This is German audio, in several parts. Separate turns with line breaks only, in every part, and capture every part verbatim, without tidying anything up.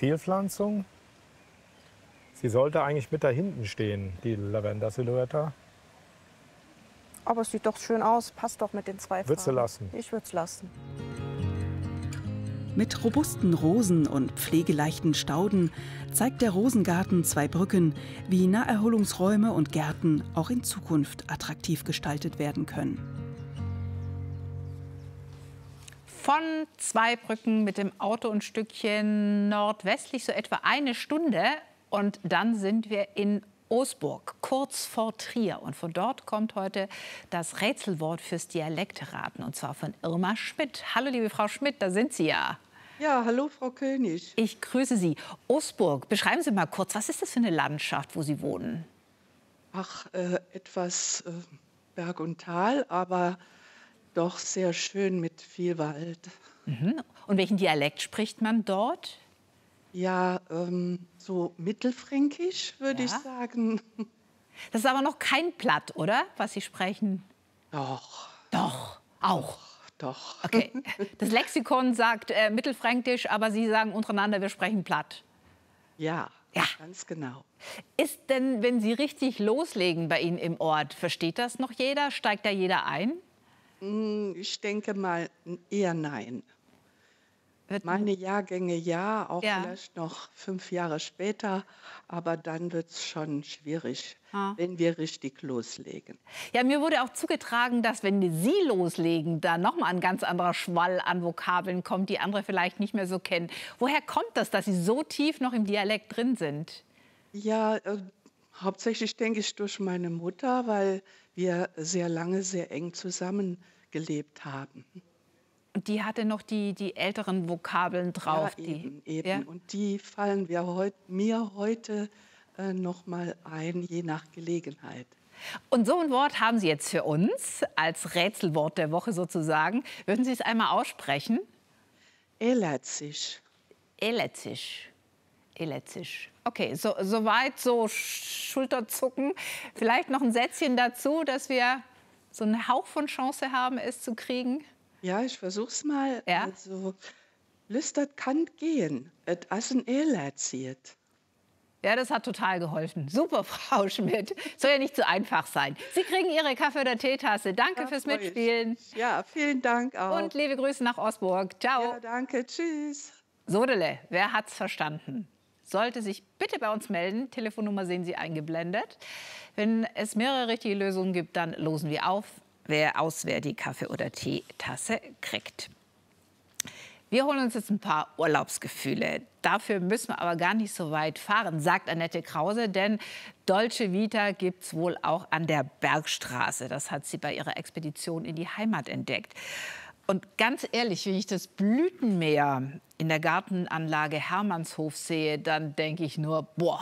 Fehlpflanzung. Sie sollte eigentlich mit da hinten stehen, die Lavender-Silhouette.
Aber es sieht doch schön aus, passt doch mit den zwei Farben.
Würdest du lassen?
Ich würde es lassen.
Mit robusten Rosen und pflegeleichten Stauden zeigt der Rosengarten Zweibrücken, wie Naherholungsräume und Gärten auch in Zukunft attraktiv gestaltet werden können.
Von Zweibrücken mit dem Auto ein Stückchen nordwestlich, so etwa eine Stunde. Und dann sind wir in Osburg, kurz vor Trier. Und von dort kommt heute das Rätselwort fürs Dialektraten, und zwar von Irma Schmidt. Hallo, liebe Frau Schmidt, da sind Sie ja.
Ja, hallo, Frau König.
Ich grüße Sie. Osburg, beschreiben Sie mal kurz, was ist das für eine Landschaft, wo Sie wohnen?
Ach, äh, etwas äh, Berg und Tal, aber doch sehr schön mit viel Wald.
Mhm. Und welchen Dialekt spricht man dort?
Ja, ähm, so mittelfränkisch, würde
Ja.
ich sagen.
Das ist aber noch kein Platt, oder? Was Sie sprechen?
Doch.
Doch, auch.
Doch.
Okay. Das Lexikon sagt äh, mittelfränkisch, aber Sie sagen untereinander, wir sprechen Platt.
Ja,
Ja.
ganz genau.
Ist denn, wenn Sie richtig loslegen bei Ihnen im Ort, versteht das noch jeder? Steigt da jeder ein?
Hm, Ich denke mal eher nein.
Wird-
Meine Jahrgänge ja, auch
Ja.
vielleicht noch fünf Jahre später, aber dann wird es schon schwierig,
Ah.
wenn wir richtig loslegen.
Ja, mir wurde auch zugetragen, dass wenn Sie loslegen, da noch mal ein ganz anderer Schwall an Vokabeln kommt, die andere vielleicht nicht mehr so kennen. Woher kommt das, dass Sie so tief noch im Dialekt drin sind?
Ja, äh, hauptsächlich denke ich durch meine Mutter, weil wir sehr lange sehr eng zusammengelebt haben.
Und die hatte noch die, die älteren Vokabeln drauf.
Ja,
die,
eben, eben.
Ja?
Und die fallen wir heut, mir heute äh, noch mal ein, je nach Gelegenheit.
Und so ein Wort haben Sie jetzt für uns als Rätselwort der Woche sozusagen. Würden Sie es einmal aussprechen?
Elatzisch.
Eletzisch. Eletzisch. Okay, so, so weit, so Schulterzucken. Vielleicht noch ein Sätzchen dazu, dass wir so einen Hauch von Chance haben, es zu kriegen.
Ja, ich versuch's mal.
Ja.
Also, lüstert kann gehen, et assen elatziert.
Ja, das hat total geholfen. Super, Frau Schmidt. Soll ja nicht zu einfach sein. Sie kriegen Ihre Kaffee- oder Teetasse. Danke
Ja,
fürs
freu ich
Mitspielen.
mich. Ja, vielen Dank auch.
Und liebe Grüße nach Osburg. Ciao.
Ja, danke, tschüss.
Sodele, wer hat's verstanden? Sollte sich bitte bei uns melden. Telefonnummer sehen Sie eingeblendet. Wenn es mehrere richtige Lösungen gibt, dann losen wir auf, wer aus, wer die Kaffee- oder Teetasse kriegt. Wir holen uns jetzt ein paar Urlaubsgefühle. Dafür müssen wir aber gar nicht so weit fahren, sagt Annette Krause, denn Dolce Vita gibt's wohl auch an der Bergstraße. Das hat sie bei ihrer Expedition in die Heimat entdeckt. Und ganz ehrlich, wenn ich das Blütenmeer in der Gartenanlage Hermannshof sehe, dann denke ich nur, boah.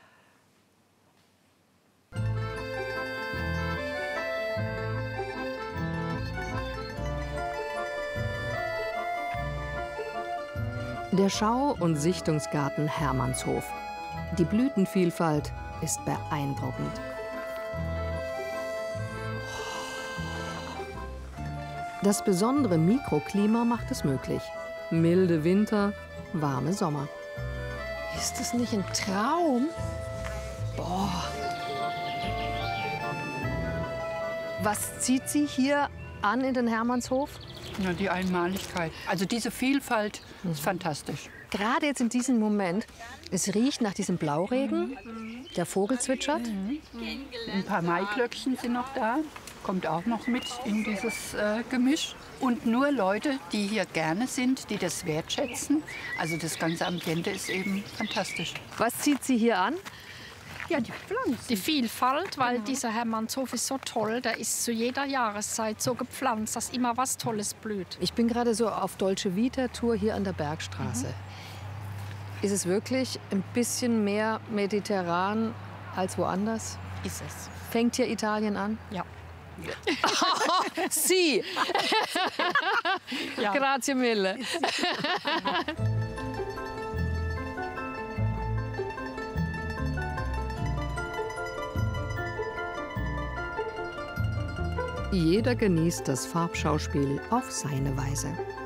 Der Schau- und Sichtungsgarten Hermannshof. Die Blütenvielfalt ist beeindruckend. Das besondere Mikroklima macht es möglich. Milde Winter, warme Sommer.
Ist das nicht ein Traum? Boah.
Was zieht Sie hier an in den Hermannshof?
Ja, die Einmaligkeit. Also diese Vielfalt ist fantastisch.
Gerade jetzt in diesem Moment, es riecht nach diesem Blauregen, der Vogel zwitschert.
Ein paar Maiglöckchen sind noch da. Kommt auch noch mit in dieses äh, Gemisch. Und nur Leute, die hier gerne sind, die das wertschätzen. Also das ganze Ambiente ist eben fantastisch.
Was zieht Sie hier an?
Ja, die Pflanzen.
Die Vielfalt, weil dieser Hermannshof ist so toll. Der ist zu jeder Jahreszeit so gepflanzt, dass immer was Tolles blüht.
Ich bin gerade so auf Dolce Vita Tour hier an der Bergstraße.
Mhm.
Ist es wirklich ein bisschen mehr mediterran als woanders?
Ist es.
Fängt hier Italien an?
Ja.
Sie!
Ja.
Grazie mille. Jeder genießt das Farbschauspiel auf seine Weise.